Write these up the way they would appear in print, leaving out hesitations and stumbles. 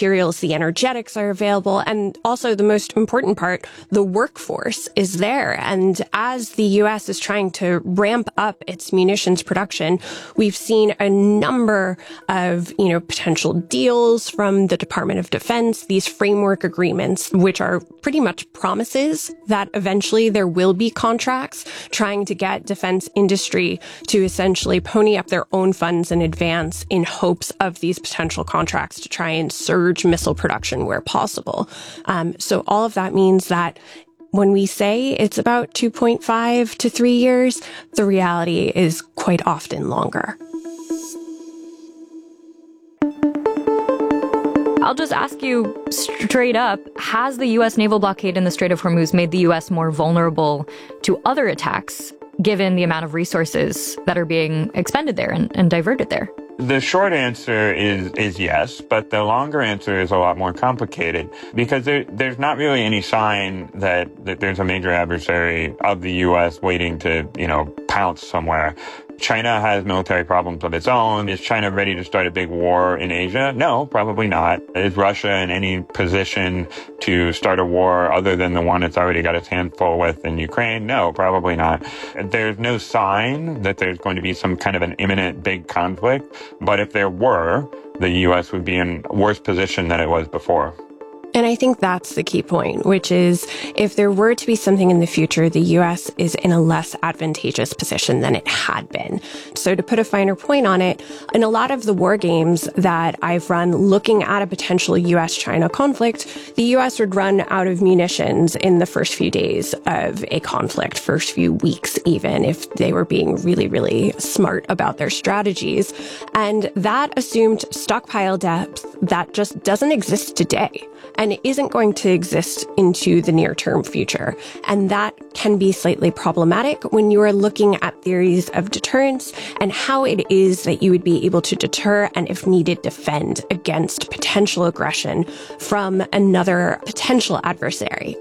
materials, the energetics are available. And also the most important part, the workforce is there. And as the U.S. is trying to ramp up its munitions production, we've seen a number of, potential deals from the Department of Defense, these framework agreements, which are pretty much promises that eventually there will be contracts trying to get defense industry to essentially pony up their own funds in advance in hopes of these potential contracts to try and surge missile production where possible. So all of that means that when we say it's about 2.5 to 3 years, the reality is quite often longer. I'll just ask you straight up, has the U.S. naval blockade in the Strait of Hormuz made the U.S. more vulnerable to other attacks, given the amount of resources that are being expended there and diverted there? The short answer is yes, but the longer answer is a lot more complicated because there's not really any sign that there's a major adversary of the U.S. waiting to, pounce somewhere. China has military problems of its own. Is China ready to start a big war in Asia? No, probably not. Is Russia in any position to start a war other than the one it's already got its hands full with in Ukraine? No, probably not. There's no sign that there's going to be some kind of an imminent big conflict. But if there were, the U.S. would be in a worse position than it was before. And I think that's the key point, which is if there were to be something in the future, the U.S. is in a less advantageous position than it had been. So to put a finer point on it, in a lot of the war games that I've run looking at a potential U.S.-China conflict, the U.S. would run out of munitions in the first few days of a conflict, first few weeks even, if they were being really, really smart about their strategies. And that assumed stockpile depth that just doesn't exist today. And it isn't going to exist into the near-term future. And that can be slightly problematic when you are looking at theories of deterrence and how it is that you would be able to deter and, if needed, defend against potential aggression from another potential adversary.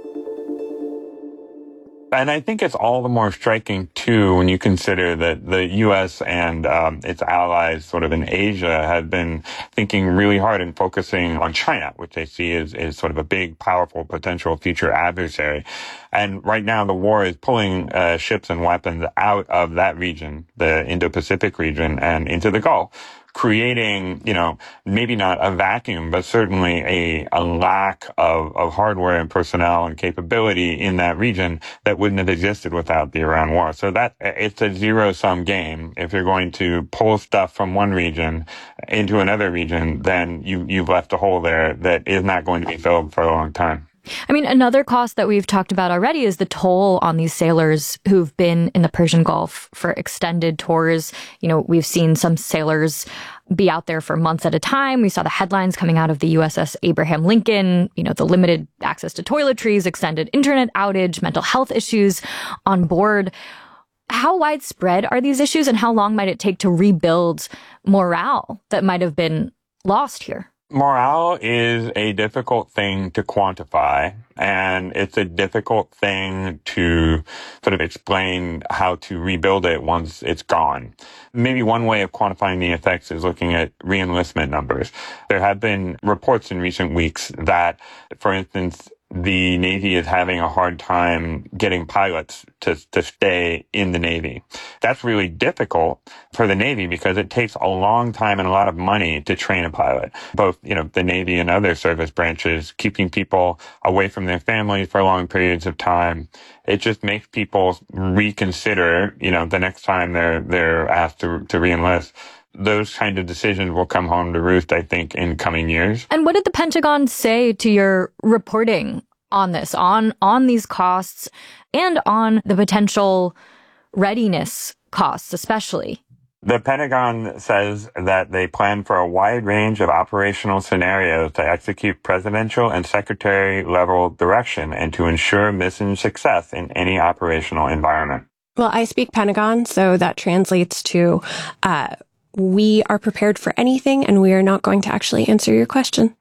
And I think it's all the more striking, too, when you consider that the U.S. and its allies sort of in Asia have been thinking really hard and focusing on China, which they see as sort of a big, powerful, potential future adversary. And right now, the war is pulling ships and weapons out of that region, the Indo-Pacific region, and into the Gulf, creating, maybe not a vacuum, but certainly a lack of hardware and personnel and capability in that region that wouldn't have existed without the Iran war. So that it's a zero-sum game. If you're going to pull stuff from one region into another region, then you've left a hole there that is not going to be filled for a long time. I mean, another cost that we've talked about already is the toll on these sailors who've been in the Persian Gulf for extended tours. We've seen some sailors be out there for months at a time. We saw the headlines coming out of the USS Abraham Lincoln, the limited access to toiletries, extended internet outage, mental health issues on board. How widespread are these issues, and how long might it take to rebuild morale that might have been lost here? Morale is a difficult thing to quantify, and it's a difficult thing to sort of explain how to rebuild it once it's gone. Maybe one way of quantifying the effects is looking at reenlistment numbers. There have been reports in recent weeks that, for instance, the Navy is having a hard time getting pilots to stay in the Navy. That's really difficult for the Navy because it takes a long time and a lot of money to train a pilot. Both, the Navy and other service branches, keeping people away from their families for long periods of time. It just makes people reconsider, the next time they're asked to reenlist. Those kind of decisions will come home to roost, I think, in coming years. And what did the Pentagon say to your reporting on this, on these costs and on the potential readiness costs, especially? The Pentagon says that they plan for a wide range of operational scenarios to execute presidential and secretary level direction and to ensure mission success in any operational environment. Well, I speak Pentagon, so that translates to we are prepared for anything, and we are not going to actually answer your question.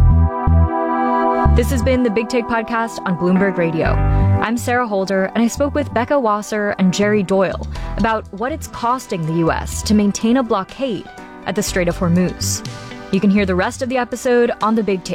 This has been the Big Take Podcast on Bloomberg Radio. I'm Sarah Holder, and I spoke with Becca Wasser and Jerry Doyle about what it's costing the U.S. to maintain a blockade at the Strait of Hormuz. You can hear the rest of the episode on the Big Take.